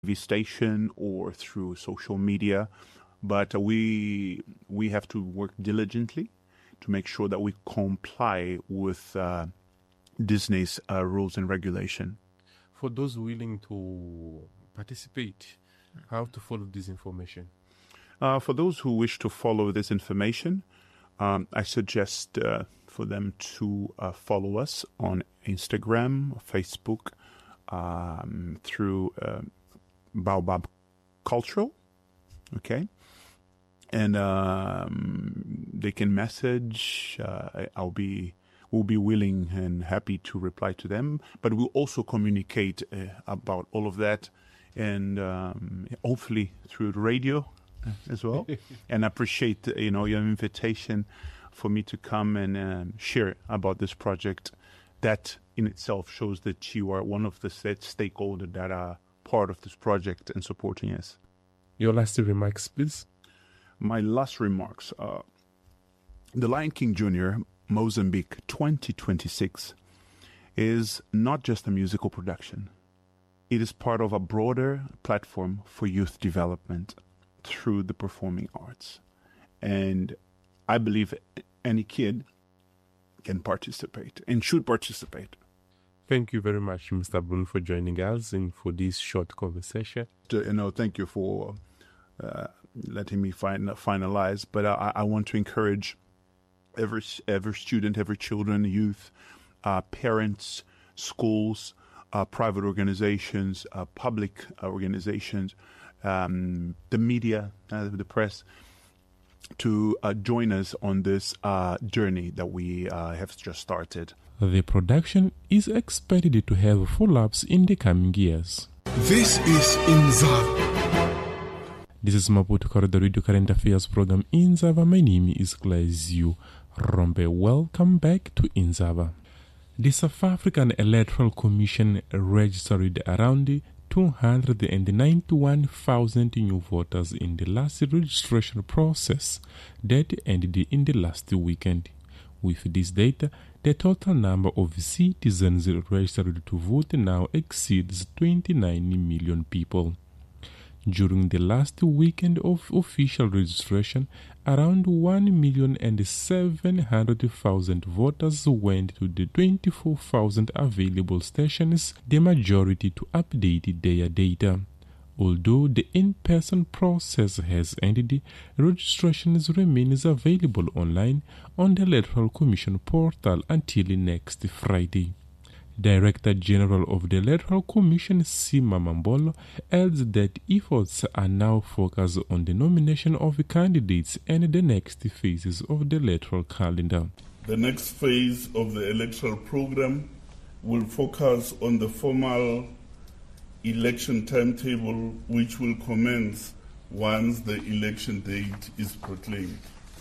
TV station or through social media. But we have to work diligently to make sure that we comply with Disney's rules and regulation. For those willing to participate, how to follow this information? For those who wish to follow this information, I suggest for them to follow us on Instagram, Facebook, through Baobab Cultural, okay? And they can message. We'll be willing and happy to reply to them. But we'll also communicate about all of that, and hopefully through the radio as well. And I appreciate your invitation for me to come and share about this project. That in itself shows that you are one of the stakeholders that are part of this project and supporting us. Your last remarks, please. My last remarks. The Lion King Jr. Mozambique 2026 is not just a musical production. It is part of a broader platform for youth development through the performing arts. And I believe any kid can participate and should participate. Thank you very much, Mr. Bull, for joining us and for this short conversation. Thank you for letting me finalize. But I want to encourage every student, every children, youth, parents, schools, private organizations, public organizations, the media, the press, to join us on this journey that we have just started. The production is expected to have follow-ups in the coming years. This is Inzava. This is Maputo Corridor Radio Current Affairs program Inzava. My name is Glazio Rombe. Welcome back to Inzava. The South African Electoral Commission registered around 291,000 new voters in the last registration process that ended in the last weekend. With this data, the total number of citizens registered to vote now exceeds 29 million people. During the last weekend of official registration, around 1,700,000 voters went to the 24,000 available stations, the majority to update their data. Although the in-person process has ended, registrations remains available online on the Electoral Commission portal until next Friday. Director General of the Electoral Commission, Sima Mambolo, adds that efforts are now focused on the nomination of candidates and the next phases of the electoral calendar. The next phase of the electoral program will focus on the formal election timetable, which will commence once the election date is proclaimed.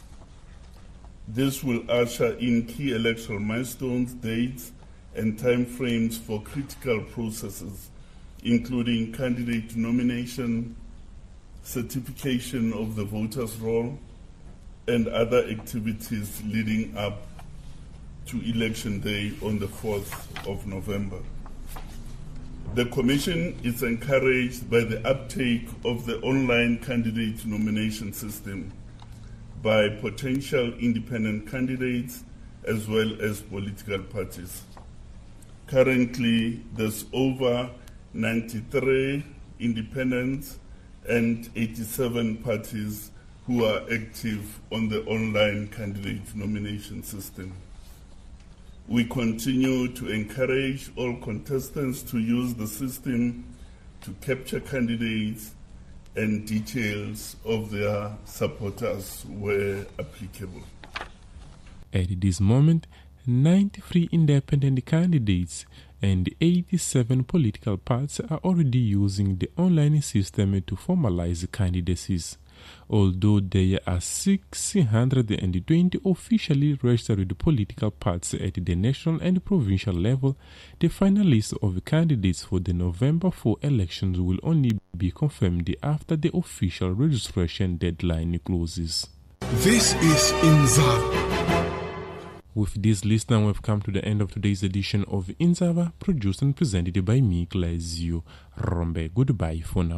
This will usher in key electoral milestones, dates, and timeframes for critical processes, including candidate nomination, certification of the voter's roll, and other activities leading up to Election Day on the 4th of November. The Commission is encouraged by the uptake of the online candidate nomination system by potential independent candidates as well as political parties. Currently, there's over 93 independents and 87 parties who are active on the online candidate nomination system. We continue to encourage all contestants to use the system to capture candidates and details of their supporters where applicable. At this moment, 93 independent candidates and 87 political parties are already using the online system to formalize candidacies. Although there are 620 officially registered political parties at the national and provincial level, the final list of candidates for the November 4 elections will only be confirmed after the official registration deadline closes. This is Inzava. With this list, now we've come to the end of today's edition of Inzava, produced and presented by me, Glazio Rombe. Goodbye for now.